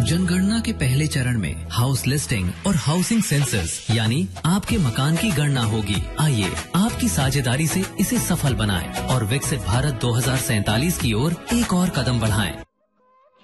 जनगणना के पहले चरण में हाउस लिस्टिंग और हाउसिंग सेंसस यानी आपके मकान की गणना होगी। आइए आपकी साझेदारी से इसे सफल बनाएं और विकसित भारत 2047 की ओर एक और कदम बढ़ाएं।